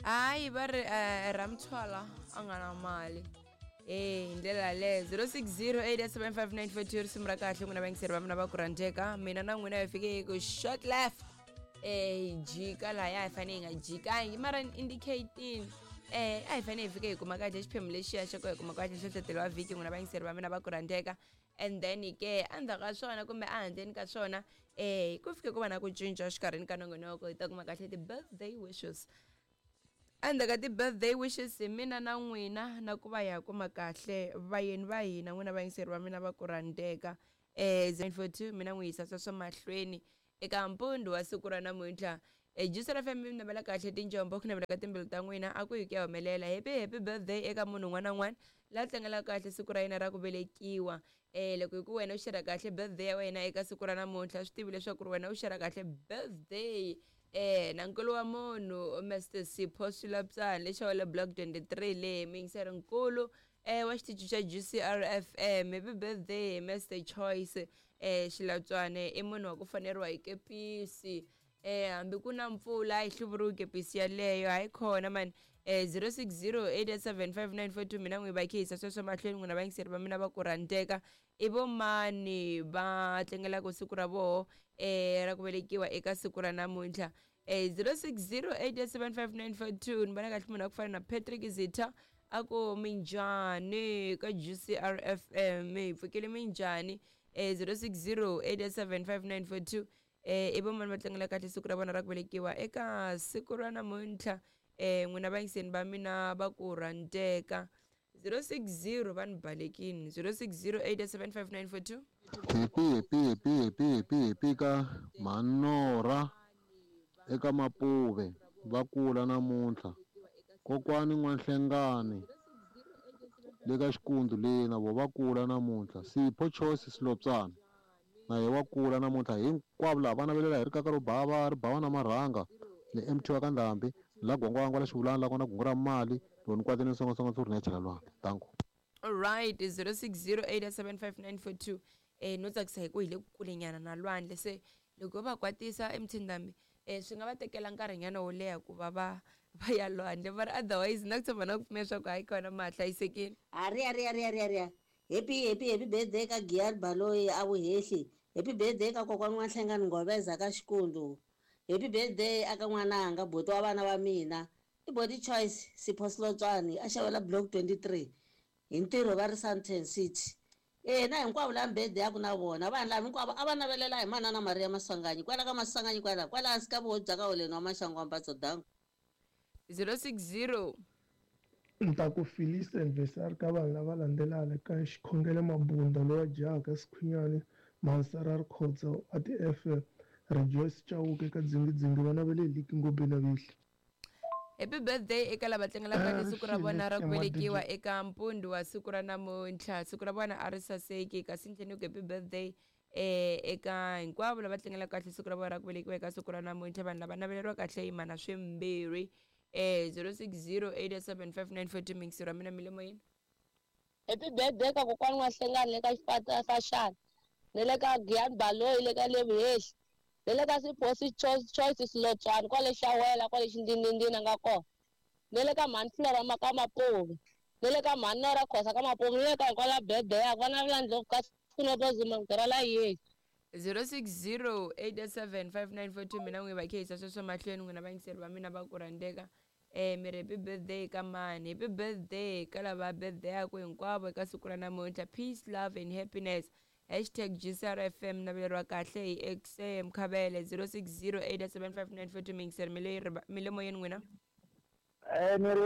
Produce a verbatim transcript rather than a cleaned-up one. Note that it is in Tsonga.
hayi va ri uh, Ramthwala a nga na mali eh hi ndlela le zero six zero eight seven five nine four two risimu ra kahle n'wina vayingiseri va mina va ku rhandzeka mina na n'wina hi fike ku short left eh hi jika laha hi fanele hi nga jikangi mara indicating eh a hi fanele hi fike hi kuma kahle xiphemu lexiya xa ko hi kuma kahle nhlohlotelo wa vhiki n'wina vayingiseri va mina va ku rhandzeka and then ke endzhaku ka swona kumbe a handleni ka swona eh ku fike ku va na ku cinca xikarhini ka nongonoko hi ta kuma kahle ti-birthday wishes endzhaku ka ti-birthday wishes hi mina na n'wina na ku va hi ya kuma kahle vayeni va hina n'wina vayingiseri va mina va ku rhandzeka eh zero four two mina n'wi yisa swa mahlweni eka mpundzu wa siku ra namuntlha e juice ra F M mi navela kahle tinjombo ku navela ka timbilu ta n'wina a ku hi ku ya humelela happy happy birthday eka munhu un'wana na un'wana la tlangela kahle siku ra yena ra ku velekiwa eh loko ku wena u xera kahle birthday ya wena eka siku ra namuntlha swi tivi leswaku wena u xera kahle birthday eh nankulu wa munhu Mister Sipho Swilaptsani lexa wale block twenty-three le mingiseri nkulu eh wa xitichi xa G C R F M happy birthday Mister Choice eh Xilaptswane i munhu wa ku faneriwa hi kepisi eh hambi ku na mpfula hi hluvuriwi kepisi yaleyo hayi khona man eh zero six zero eight seven five nine four two mina n'wi va khisa sweswo mahlweni n'wina vayingiseri va mina va ku rhandzeka i vo mani va tlengelaka siku ra voho eh ra ku velekiwa eka siku ra namuntlha eh zero six zero eight seven five nine four two ni vona kahle munhu wa ku fana na Patrick Zita ako minjhani ka G C R F M hi pfukile minjhani eh zero six zero eight seven five nine four two eh i vo mani va tlangela kahle siku ra vona ra ku velekiwa eka siku ra namuntlha eh n'wina vayingiseni va mina va ku rhandzeka zero six zero vanhu balekini zero six zero eight seven five nine four two happy happy happy happy happy happy ka Manora eka Mapuve va kula namuntlha kokwani N'wanhlengani le ka Xikundu le na vo va kula namuntlha Sipho Choice Swilaptsani na ye wa kula namuntlha hinkwavo lava vana velela hi ri kaka ro bava ri bava na marhanga le M T wa ka Ndhambi la gwangwangwa la xivulani la kona gungu ra mali loko ni kwatini nisongasonga ntshuri ni ya chela lwandle tanku alright zero six zero eight seven five nine four two eh no tsakisa hi ku hi le kulenyana na lwandle se loko va kwatisa M T Ndhambi eh swi nga va tekela nkarhinyana wo leha ku va va va ya lwandle va ri otherwise na ku tshama na ku pfumela swa ku hayi kona ma hlayisekile ari ari ari ari ari happy happy happy birthday ka Giyani Baloyi a vuhehli happy birthday ka kokwani N'wanhlengani Ngobeza ka Xikundu happy birthday aka n'wananga boti wa vana va mina i Body Choice Sipho Swilaptsani a xavela block twenty-three hi ntirho va ri Sandton City eh na hinkwavo la birthday ya ku na vona vanhu lava hinkwavo a va navelela hi manana Maria Masanganyi kwala ka Masanganyi kwala kwala hansi ka vuhoja ka Oleni wa Maxangu wa Mpatso Dangu zero six zero nta ku filisa anniversary ka vanhu lava landzelaka ka Xikhongelo Mabunda lowa jahaka Sikhwinyani Mansara Rikhotso a ti F M Rejoice Chauke ka Dzingidzingi vana va le Liki Ngobeni Vihli happy birthday eka lava tlengelaka kahle siku ra vona ra ku velekiwa eka mpundzu wa siku ra namuntlha siku ra vona a ri saseki kasi ntlheni ku happy birthday eh eka hinkwavo lava tlengelaka kahle siku ra vona ra ku velekiwa eka siku ra namuntlha vanhu lava naveleriwa kahle hi mana swimbirhi eh zero six zero eight seven five nine four two mingisiro wa mina mi le moyeni happy birthday ka kokwani N'wanhlengani le ka xipata sa Shana ne le ka Giyani Baloyi le ka le vuhehli ne le ka Sipho Choice Swilaptsani kwale xawela kwale xindindindini nga kona ne le ka mhani Flora ma ka Mapuve ne le ka mhani Nora Khosa ka Mapuve ne le ka kwala birthday ya vana vulandlo ka Kunopo Zuma ntirhela yehi zero six zero eight seven five nine four two mina n'wi va khisa sweswo mahlweni n'wina vayingiseri va mina va ku rhandzeka eh mi ri happy birthday ka mani happy birthday ka lava birthday yako hinkwavo eka siku ra namuntlha peace love and happiness hashtag G C R F M naveleriwa kahle hi X M Khabele zero six zero eight seven five nine four two mingiseri mi le moyeni n'wina eh